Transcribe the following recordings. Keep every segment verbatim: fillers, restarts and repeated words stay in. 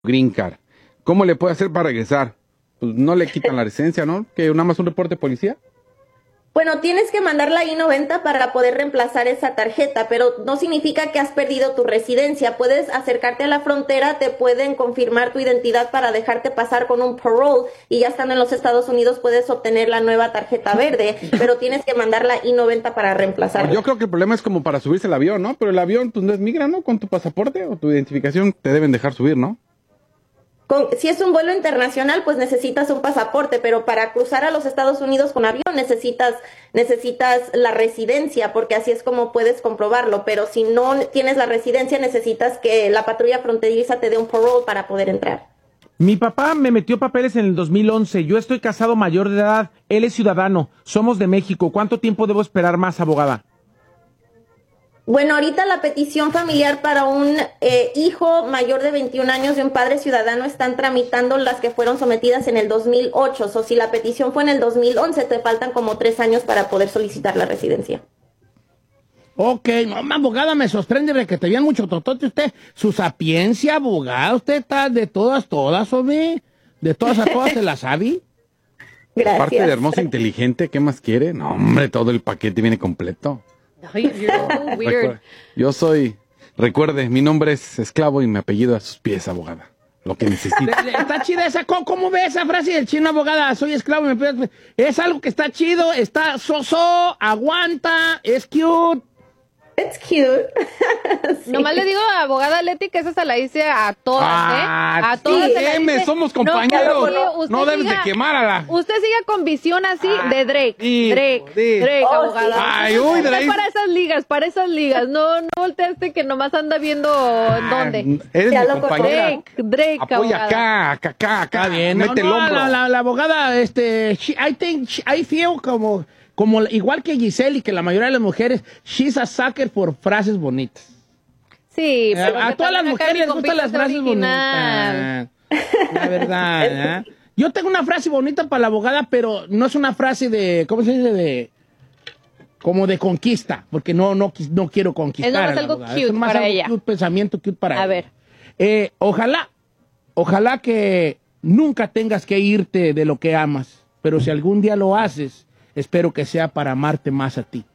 green card. ¿Cómo le puede hacer para regresar? Pues no le quitan la licencia, ¿no? Que nada más un reporte de policía. Bueno, tienes que mandar la I noventa para poder reemplazar esa tarjeta, pero no significa que has perdido tu residencia. Puedes acercarte a la frontera, te pueden confirmar tu identidad para dejarte pasar con un parole y ya estando en los Estados Unidos puedes obtener la nueva tarjeta verde, pero tienes que mandar la I noventa para reemplazarla. Yo creo que el problema es como para subirse al avión, ¿no? Pero el avión pues no es migra, ¿no? Con tu pasaporte o tu identificación te deben dejar subir, ¿no? Con, si es un vuelo internacional, pues necesitas un pasaporte, pero para cruzar a los Estados Unidos con avión necesitas, necesitas la residencia, porque así es como puedes comprobarlo, pero si no tienes la residencia necesitas que la patrulla fronteriza te dé un parole para poder entrar. Mi papá me metió papeles en el dos mil once, yo estoy casado mayor de edad, él es ciudadano, somos de México, ¿cuánto tiempo debo esperar más, abogada? Bueno, ahorita la petición familiar para un eh, hijo mayor de veintiún años de un padre ciudadano están tramitando las que fueron sometidas en el dos mil ocho. O so, si la petición fue en el dos mil once, te faltan como tres años para poder solicitar la residencia. Ok, mamá, abogada, me sorprende de que te vean mucho totote usted. Su sapiencia, abogada, usted está de todas, todas, hombre. De todas a todas se la sabe. Gracias. Aparte de hermoso, inteligente, ¿qué más quiere? No, hombre, todo el paquete viene completo. Ay, you're so weird. Yo soy, recuerde, mi nombre es esclavo y mi apellido a sus pies, abogada. Lo que necesite. Está chida esa, ¿cómo, ¿cómo ve esa frase del chino, abogada? Soy esclavo, me pido- es algo que está chido, está soso, aguanta, es cute. It's cute. Sí. Nomás le digo a abogada Leti que esa se la hice a todas, Ah, ¿eh? A todas sí, se la M, hice. somos compañeros. No, usted No debes siga- de quemar a la... Usted sigue con visión así Ah, de Drake. sí, Drake, sí. Drake, Oh, abogada. sí. Ay, uy, Usted Drake. para esas ligas, para esas ligas. No, no volteaste que nomás anda viendo en dónde. Eres Ya mi lo compañera. Drake, Drake, Apoya abogada. acá, acá, acá, acá. Está bien, no, Mete el no, hombro. la, la, la abogada, este, she- I think, she- I feel como, como igual que Giselle y que la mayoría de las mujeres, she's a sucker por frases bonitas. Sí, Eh, pero a que todas las también acá mujeres mi les gustan compita las es frases original. bonitas. La verdad, ¿eh? Yo tengo una frase bonita para la abogada, pero no es una frase de, ¿cómo se dice? De, como de conquista, porque no, no, quis- no quiero conquistar. Es nomás a la algo abogada. cute Es nomás para algo ella. cute, pensamiento cute para A ella. ver. Eh, ojalá, ojalá que nunca tengas que irte de lo que amas, pero si algún día lo haces, espero que sea para amarte más a ti.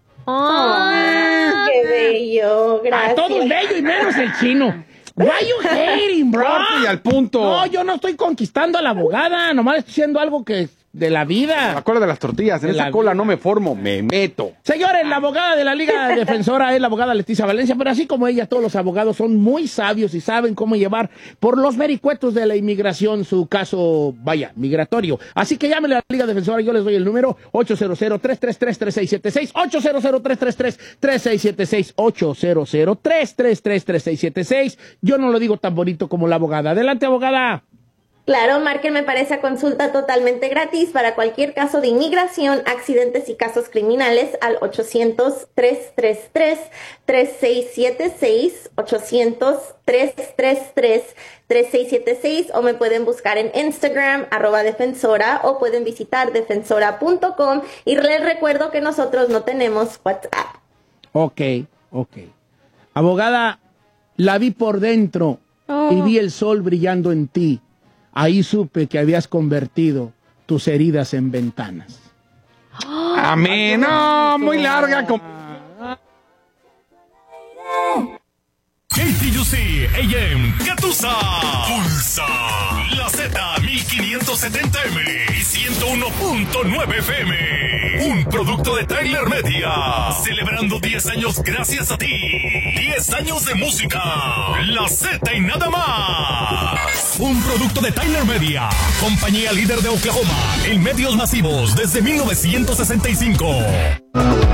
Ah, Qué bello, A gracias. todos bello y menos el chino. Why you hating, bro? Corto y al punto. No, yo no estoy conquistando a la abogada, nomás estoy diciendo algo que de la Me vida. acuerdo de las tortillas. En De esa la cola vida. no me formo, me meto. Señores, la abogada de la Liga Defensora es la abogada Leticia Valencia, pero así como ella, todos los abogados son muy sabios y saben cómo llevar por los vericuetos de la inmigración su caso, vaya, migratorio. Así que llámenle a la Liga Defensora, yo les doy el número ocho cero cero, tres tres tres, tres seis siete seis, ocho cero cero, tres tres tres, tres seis siete seis, ocho cero cero, tres tres tres, tres seis siete seis. Yo no lo digo tan bonito como la abogada. Adelante, abogada. Claro, márquenme para esa consulta totalmente gratis para cualquier caso de inmigración, accidentes y casos criminales al ochocientos, tres tres tres, tres seis siete seis, ochocientos, tres tres tres, tres seis siete seis o me pueden buscar en Instagram, arroba defensora o pueden visitar defensora punto com y les recuerdo que nosotros no tenemos WhatsApp. Ok, ok. Abogada, la vi por dentro Oh. y vi el sol brillando en ti. Ahí supe que habías convertido tus heridas en ventanas. Amén. No, muy larga. com- K T U C A M Catusa Pulsa La Z mil quinientos setenta M y ciento uno punto nueve F M. Un producto de Tyler Media. Celebrando diez años gracias a ti. diez años de música. La Z y nada más. Un producto de Tyler Media. Compañía líder de Oklahoma en medios masivos desde mil novecientos sesenta y cinco.